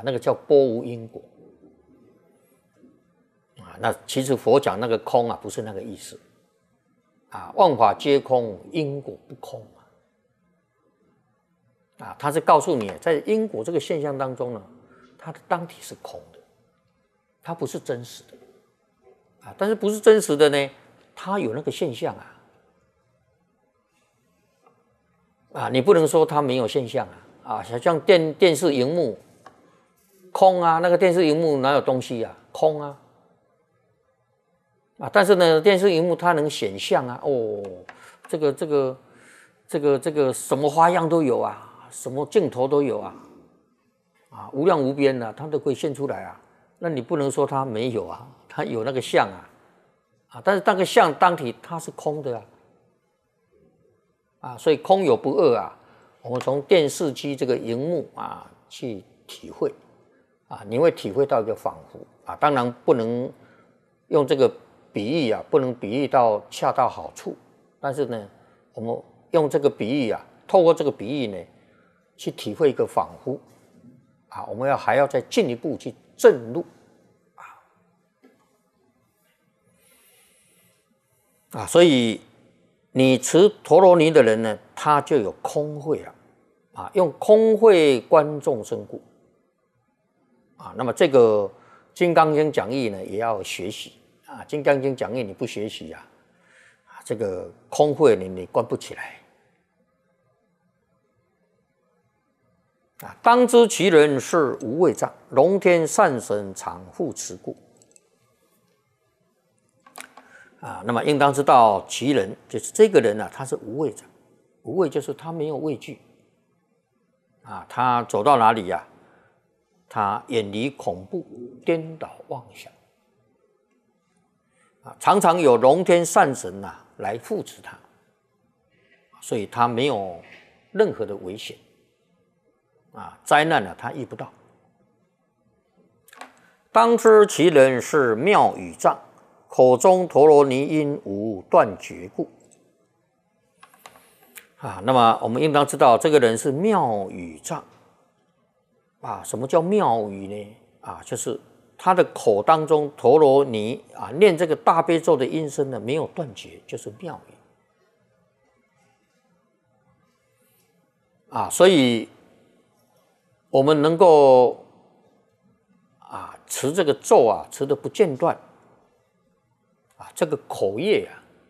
那个叫波无因果那其实佛讲那个空不是那个意思万法皆空，因果不空他是告诉你，在因果这个现象当中呢，它的当体是空的，它不是真实的但是不是真实的呢，它有那个现象你不能说它没有现象像电视荧幕空那个电视荧幕哪有东西空但是呢，电视荧幕它能显像这个什么花样都有什么镜头都有无量无边它都可以现出来那你不能说它没有它有那个像但是那个像当体它是空的所以空有不二我们从电视机这个荧幕去体会你会体会到一个仿佛当然不能用这个比喻不能比喻到恰到好处，但是呢，我们用这个比喻透过这个比喻呢，去体会一个仿佛我们还要再进一步去证入所以你持陀罗尼的人呢，他就有空慧用空慧观众生故那么这个《金刚经》讲义呢，也要学习《金刚经》讲义你不学习这个空慧你观不起来当知其人是无畏障，龙天善神常护持故那么应当知道其人就是这个人他是无畏障，无畏就是他没有畏惧他走到哪里他远离恐怖，颠倒妄想常常有龙天善神来护持他，所以他没有任何的危险灾难他遇不到。当知其人是妙语藏，口中陀罗尼音无断绝故那么我们应当知道这个人是妙语藏什么叫妙语呢就是他的口当中陀罗尼念这个大悲咒的音声呢没有断绝，就是妙语所以我们能够持这个咒持得不间断这个口业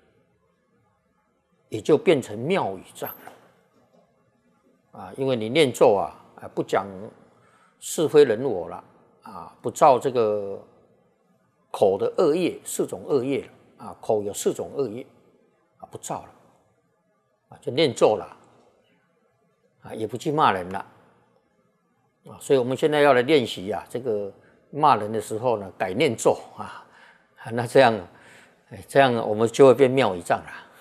也就变成妙语藏了因为你念咒不讲是非人我了不造这个口的恶业，4种恶业口有4种恶业不造了就念咒了也不去骂人了所以我们现在要来练习这个骂人的时候呢，改念咒那这样我们就会变妙语藏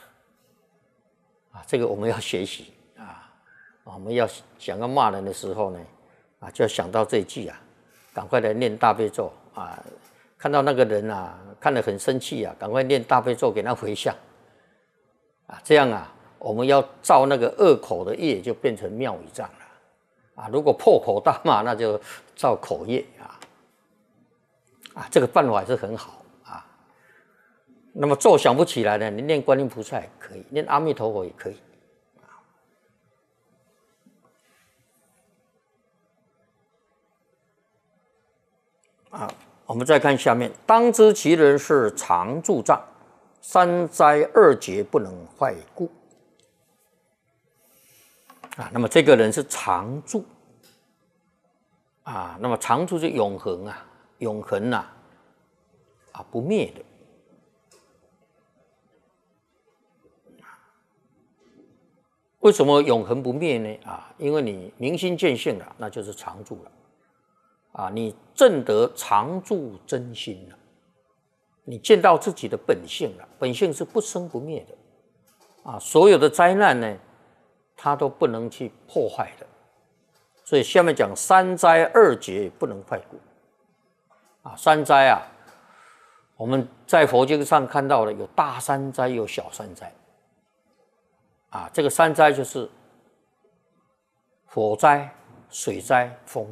了这个我们要学习我们要想要骂人的时候呢就要想到这一句赶快来念大悲咒看到那个人看得很生气赶快念大悲咒给他回向这样我们要造那个恶口的业就变成妙语藏了如果破口大骂那就造口业这个办法是很好那么咒想不起来呢，你念观音菩萨也可以，念阿弥陀佛也可以我们再看下面，当知其人是常住障，3灾2劫不能坏故那么这个人是常住那么常住是永恒永恒不灭的为什么永恒不灭呢因为你明心见性了，那就是常住了你证得常住真心了，你见到自己的本性了，本性是不生不灭的所有的灾难呢它都不能去破坏的，所以下面讲3灾2劫不能坏故3灾我们在佛经上看到的有大3灾有小3灾这个3灾就是火灾、水灾、风